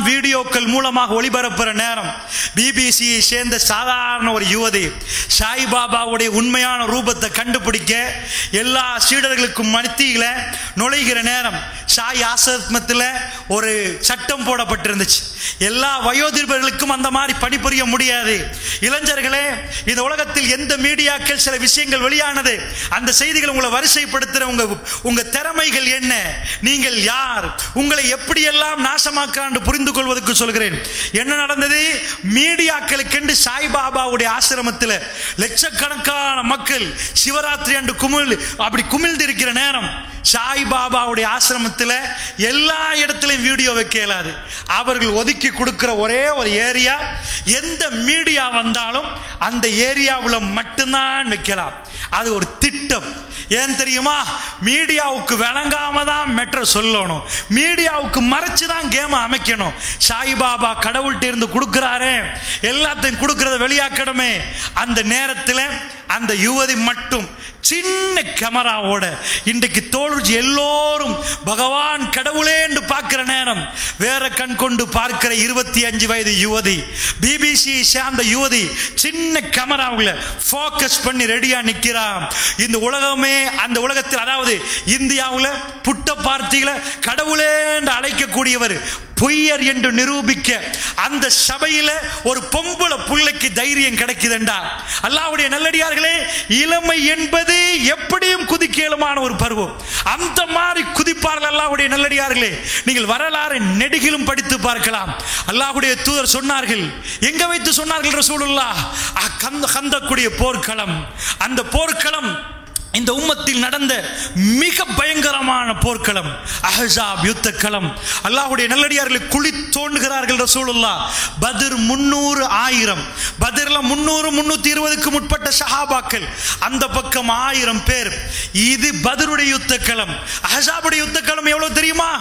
வீடியோக்கள் மூலமாக ஒளிபரப்புற நேரம் பிபிசியை சேர்ந்த சாதாரண ஒரு யுவதி சாய்பாபாவுடைய உண்மையான ரூபத்தை கண்டுபிடிக்க எல்லா சீடர்களுக்கும் மத்தியில நுழைகிற நேரம் சாய் ஆசிரமத்தில் ஒரு சட்டம் போடப்பட்டிருந்துச்சு. எல்லா வயோதிபர்களுக்கும் அந்த மாதிரி பணிபுரிய முடியாது. இளைஞர்களே, இந்த உலகத்தில் எந்த மீடியாக்கள் சில விஷயங்கள் வெளியானது, அந்த செய்திகள் உங்களை வரிசைப்படுத்துற உங்க திறமைகள் என்ன, நீங்கள் யார், உங்களை எப்படியெல்லாம் நாசமாக்காண்டு புரிந்து கொள்வதற்கு சொல்கிறேன். என்ன நடந்தது? மீடியாக்களுக்கென்று சாய்பாபாவுடைய ஆசிரமத்தில் லட்சக்கணக்கான மக்கள் சிவராத்திரி அன்று அப்படி குமிழ்ந்து இருக்கிற நேரம் சாய்பாபாவுடைய ஆசிரமத்தில் எல்லா இடத்திலையும் வீடியோ வைக்க இயலாது. அவர்கள் ஒதுக்கி கொடுக்கிற ஒரே ஒரு ஏரியா, எந்த மீடியா வந்தாலும் அந்த ஏரியாவில் மட்டும்தான் வைக்கலாம். அது ஒரு திட்டம். ஏன் தெரியுமா? மீடியாவுக்கு விளங்காம தான் மெட்ரோ சொல்லணும், மீடியாவுக்கு மறைச்சு தான் கேம் அமைக்கணும். சாய்பாபா கடவுள்கிட்ட இருந்து கொடுக்கிறாரே, எல்லாத்தையும் கொடுக்கறத வெளியாக்கணுமே. அந்த நேரத்தில் அந்த யுவதி மட்டும் சின்ன கேமராவோட இன்றைக்கு தோல்வி எல்லோரும் பகவான் கடவுளே என்று பார்க்கிற நேரம் வேற கண் கொண்டு பார்க்கிற 25 வயது யுவதி, பிபிசி சேர்ந்த யுவதி சின்ன கேமராவில் போக்கஸ் பண்ணி ரெடியா நிற்கிறான். இந்த உலகமே, அந்த உலகத்தில், அதாவது இந்தியாவில் புட்ட பார்த்திகளை கடவுளே என்று அழைக்கக்கூடியவர் பொய்யர் என்று நிரூபிக்க அந்த சபையில ஒரு பொம்பளை பிள்ளைக்கு தைரியம் கிடைக்குதுண்டா. அல்லாஹ்வுடைய நல்லடியார்களே, இளமை என்பது எப்படியும் குதிக்கேலுமான ஒரு பருவம். அந்த மாதிரி குதிப்பார்கள் அல்லாஹ்வுடைய நல்லடியார்களே. நீங்கள் வரலாறு நெடுகிலும் படித்து பார்க்கலாம். அல்லாஹ்வுடைய தூதர் சொன்னார்கள், எங்க வைத்து சொன்னார்கள் ரசூலுல்லாஹ்? கந்தக்கூடிய போர்க்களம். அந்த போர்க்களம் இந்த உம்மத்தில் நடந்த மிக பயங்கரமான போர்க்களம், அஹ்ஸாப் யுத்த களம். அல்லாஹ்வுடைய நல்லடியார்களை குழி தோண்டுகிறார்கள் ரசூலுல்லாஹ். பத்ர் 300 1000, பத்ர்ல 300 320க்கு முற்பட்ட சஹாபாக்கள், அந்த பக்கம் 1000 பேர். இது பத்ருடைய யுத்த களம். அஹ்ஸாபுடைய யுத்த களம் எவ்வளவு தெரியுமா?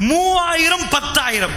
3000 10000,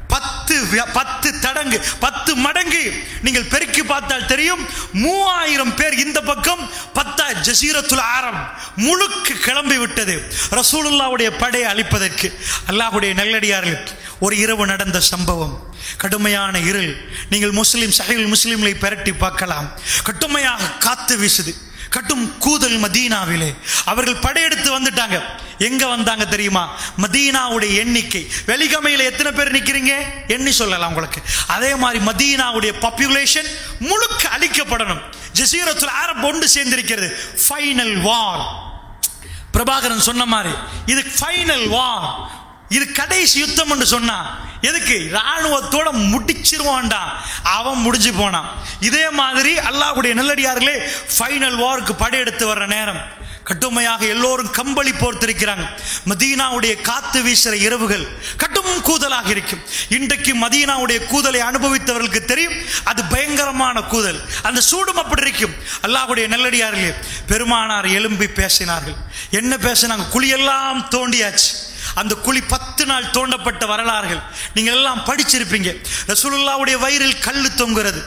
10 தடங்கு 10 மடங்கு. நீங்கள் பெருக்கி பார்த்தால் தெரியும். 3000 பேர் இந்த பக்கம், 10 ஜஸீரத்துல் அரப் முழுக்க கிளம்பி விட்டது ரசூலுல்லாஹ்வுடைய படையை அழிப்பதற்கு. அல்லாஹ்வுடைய நல்லடியார்கள், ஒரு இரவு நடந்த சம்பவம், கடுமையான இருள். நீங்கள் சஹீஹுல் முஸ்லிம்களை பெரட்டி பார்க்கலாம். கடுமையாக காத்து வீசுது, கட்டும் கூதல் மதீனாவிலே. அவர்கள் படையெடுத்து வந்துட்டாங்க. எங்க வந்தாங்க தெரியுமா? மதீனாவுடைய எண்ணிக்கை, வெலிகமையில் எத்தனை பேர் நிக்கிறீங்க எண்ணி சொல்லலாம் உங்களுக்கு. அதே மாதிரி மதீனாவுடைய பாப்புலேஷன் முழுக்க அழிக்கப்படணும். ஜஸீரத்துல் அரப் ஒன்று சேர்ந்திருக்கிறது. ஃபைனல் வார். பிரபாகரன் சொன்ன மாதிரி இது ஃபைனல் வார், இது கடைசி யுத்தம் என்று சொன்னா எதுக்கு? ராணுவத்தோட முடிச்சிருவான்டா, அவன் முடிஞ்சு போனான். இதே மாதிரி அல்லாஹ்வுடைய நல்லடியார்களே ஃபைனல் வாருக்கு படையெடுத்து வர்ற நேரம் கடுமையாக எல்லோரும் கம்பளி போர்த்திருக்கிறாங்க. மதீனாவுடைய காத்து வீசுற இரவுகள் கடும் கூதலாக இருக்கும். இன்றைக்கு மதீனாவுடைய கூதலை அனுபவித்தவர்களுக்கு தெரியும், அது பயங்கரமான கூதல். அந்த சூடும் அப்படி இருக்கும். அல்லாஹ்வுடைய நல்லடியார்களே, பெருமானார் எழும்பி பேசினார்கள். என்ன பேசினாங்க? குழியெல்லாம் தோண்டியாச்சு. அந்த குழி 10 நாள் தோண்டப்பட்ட வரலாறுகள் நீங்கள் எல்லாம் படிச்சிருப்பீங்க. ரசூலுல்லாஹ்வுடைய வயிறில் கல்லு தொங்குறது.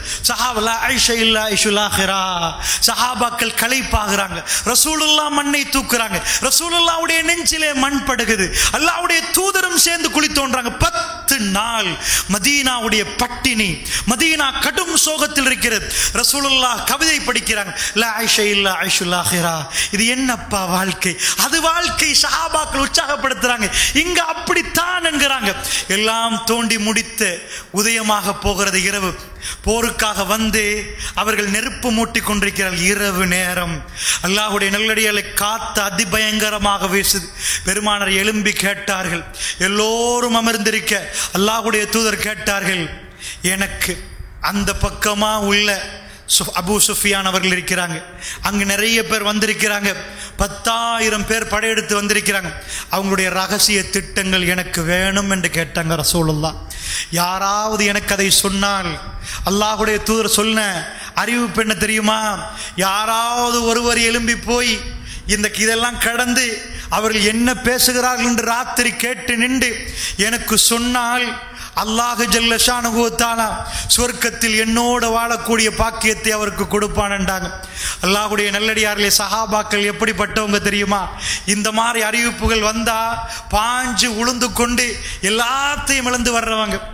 சஹாபாக்கள் களைப்பாகிறாங்க. ரசூலுல்லாஹ் மண்ணை தூக்குறாங்க. ரசூலுல்லாஹ்வுடைய நெஞ்சிலே மண் படுகுது. அல்லாஹ்வுடைய தூதரும் சேர்ந்து குழி தோன்றாங்க. 10 நாள் மதீனாவுடைய பட்டினி. மதீனா கடும் சோகத்தில் இருக்கிறது. ரசூலுல்லாஹ் கவிதை படிக்கிறாங்க. லா ஐஷா இல்லா ஐஷுல் ஆஹிரா. இது என்னப்பா வாழ்க்கை? அது வாழ்க்கை. சஹாபாக்கள் உற்சாகப்படுத்துறாங்க. இங்க அப்படித்தான் என்கிறாங்க. எல்லாம் தோண்டி முடித்து உதயமாக போகிறது இரவு. போருக்காக வந்து அவர்கள் நெருப்பு மூட்டி கொண்டிருக்கிறார்கள். இரவு நேரம். அல்லாஹ்வுடைய நல்லடியார்களை காத்து அதிபயங்கரமாக வீசுது. பெருமானார் எழும்பி கேட்டார்கள். எல்லோரும் அமர்ந்திருக்க அல்லாஹ்வுடைய தூதர் கேட்டார்கள், எனக்கு அந்த பக்கமா உள்ள அபூ சுஃபியான் அவர்கள் இருக்கிறாங்க, அங்கு நிறைய பேர் வந்திருக்கிறாங்க, 10,000 பேர் படையெடுத்து வந்திருக்கிறாங்க, அவங்களுடைய ரகசிய திட்டங்கள் எனக்கு வேணும் என்று கேட்டாங்க ரசூலுல்லாஹ். யாராவது எனக்கு அதை சொன்னால், அல்லாஹ்வுடைய தூதர் சொன்ன அறிவிப்பு என்ன தெரியுமா? யாராவது ஒருவர் எழும்பி போய் இதெல்லாம் கடந்து அவர்கள் என்ன பேசுகிறார்கள் என்று ராத்திரி கேட்டு நின்று எனக்கு சொன்னால், அல்லாஹ் ஜல்ல ஷானஹு வ தஆலா சொர்க்கத்தில் என்னோடு வாழக்கூடிய பாக்கியத்தை அவருக்கு கொடுப்பான் என்றாங்க. அல்லாஹ்வுடைய நல்லடியார்களே, சஹாபாக்கள் எப்படிப்பட்டவங்க தெரியுமா? இந்த மாதிரி அறிவிப்புகள் வந்தா பாஞ்சு உளுந்து கொண்டு எல்லாத்தையும் இழந்து வர்றவங்க.